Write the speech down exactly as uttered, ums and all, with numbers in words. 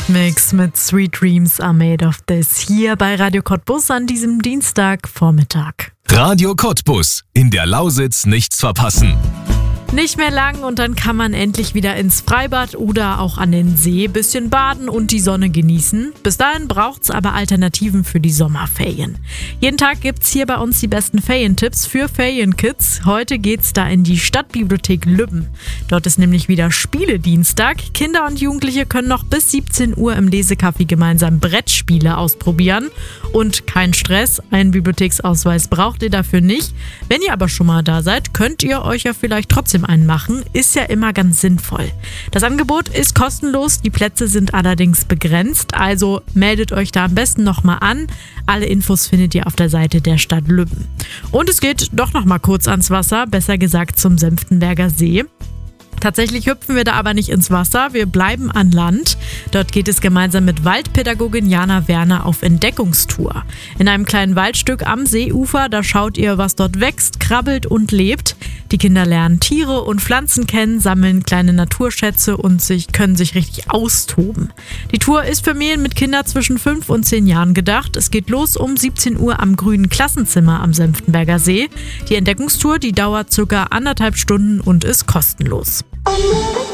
Eurythmics mit Sweet Dreams Are Made of This hier bei Radio Cottbus an diesem Dienstagvormittag. Radio Cottbus. In der Lausitz nichts verpassen. Nicht mehr lang und dann kann man endlich wieder ins Freibad oder auch an den See, bisschen baden und die Sonne genießen. Bis dahin braucht's aber Alternativen für die Sommerferien. Jeden Tag gibt's hier bei uns die besten Ferientipps für Ferienkids. Heute geht's da in die Stadtbibliothek Lübben. Dort ist nämlich wieder Spieledienstag. Kinder und Jugendliche können noch bis siebzehn Uhr im Lesecafé gemeinsam Brettspiele ausprobieren. Und kein Stress, einen Bibliotheksausweis braucht ihr dafür nicht. Wenn ihr aber schon mal da seid, könnt ihr euch ja vielleicht trotzdem einen machen, ist ja immer ganz sinnvoll. Das Angebot ist kostenlos, die Plätze sind allerdings begrenzt, also meldet euch da am besten nochmal an. Alle Infos findet ihr auf der Seite der Stadt Lübben. Und es geht doch nochmal kurz ans Wasser, besser gesagt zum Senftenberger See. Tatsächlich hüpfen wir da aber nicht ins Wasser, wir bleiben an Land. Dort geht es gemeinsam mit Waldpädagogin Jana Werner auf Entdeckungstour. In einem kleinen Waldstück am Seeufer, da schaut ihr, was dort wächst, krabbelt und lebt. Die Kinder lernen Tiere und Pflanzen kennen, sammeln kleine Naturschätze und sich, können sich richtig austoben. Die Tour ist für Familien mit Kindern zwischen fünf und zehn Jahren gedacht. Es geht los um siebzehn Uhr am grünen Klassenzimmer am Senftenberger See. Die Entdeckungstour, die dauert circa anderthalb Stunden und ist kostenlos.